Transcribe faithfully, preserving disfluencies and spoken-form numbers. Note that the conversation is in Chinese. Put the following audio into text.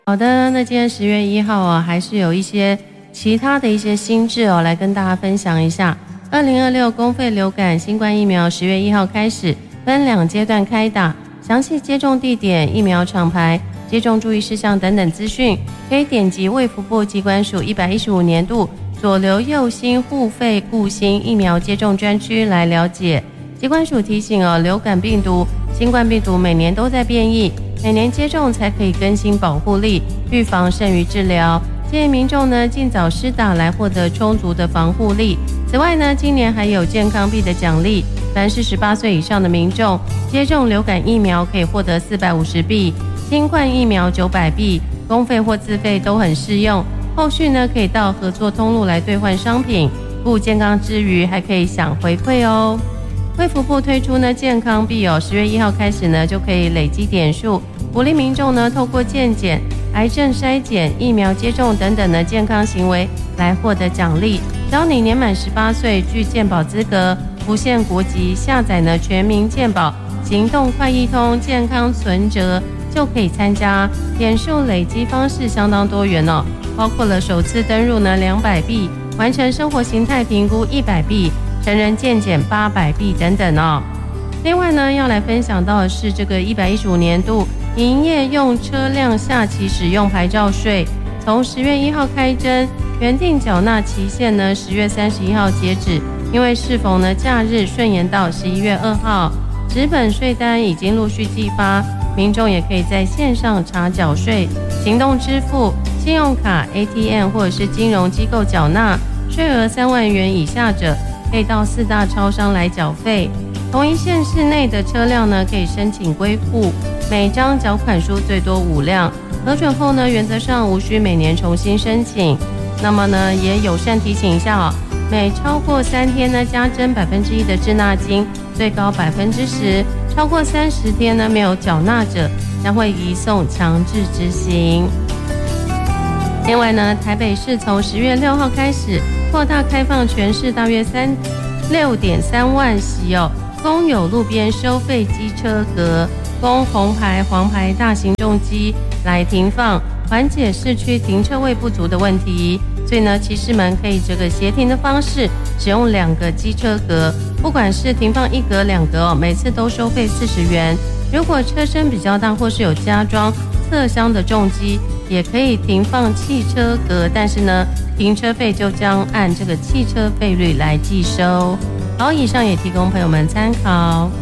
好的，那今天十月一号啊，还是有一些其他的一些新制哦，来跟大家分享一下。二零二六公费流感新冠疫苗十月一号开始，分两阶段开打，详细接种地点、疫苗厂牌、接种注意事项等等资讯，可以点击卫福部疾管署一百一十五年度左流右心互费顾心疫苗接种专区来了解。疾管署提醒哦，流感病毒、新冠病毒每年都在变异，每年接种才可以更新保护力，预防胜于治疗。建议民众呢尽早施打来获得充足的防护力。此外呢，今年还有健康币的奖励，凡是十八岁以上的民众接种流感疫苗可以获得四百五十币，新冠疫苗九百币，公费或自费都很适用。后续呢可以到合作通路来兑换商品，顾健康之余还可以享回馈哦。卫福部推出呢健康币哦，十月一号开始呢就可以累积点数，鼓励民众呢透过健检、癌症筛检、疫苗接种等等的健康行为来获得奖励。只要你年满十八岁，具健保资格，不限国籍，下载呢全民健保行动快易通健康存折就可以参加。点数累积方式相当多元哦，包括了首次登入呢两百币，完成生活形态评估一百币，成人健检八百币等等哦。另外呢，要来分享到的是这个一百一十五年度营业用车辆下期使用牌照税，从十月一号开征，原定缴纳期限呢十月三十一号截止，因为适逢呢假日顺延到十一月二号，纸本税单已经陆续寄发，民众也可以在线上查缴税，行动支付、信用卡、A T M 或者是金融机构缴纳，税额三万元以下者可以到四大超商来缴费。同一县市内的车辆呢，可以申请归户，每张缴款数最多五辆，核准后呢，原则上无需每年重新申请。那么呢，也友善提醒一下哦，每超过三天呢，加征百分之一的滞纳金，最高百分之十；超过三十天呢，没有缴纳者，将会移送强制执行。另外呢，台北市从十月六号开始扩大开放全市大约三六点三万席哦。公有路边收费机车格，供红牌、黄牌大型重机来停放，缓解市区停车位不足的问题。所以呢，骑士们可以这个协停的方式，使用两个机车格，不管是停放一格、两格哦，每次都收费四十元。如果车身比较大或是有加装侧箱的重机，也可以停放汽车格，但是呢，停车费就将按这个汽车费率来计收。好，以上也提供朋友们参考。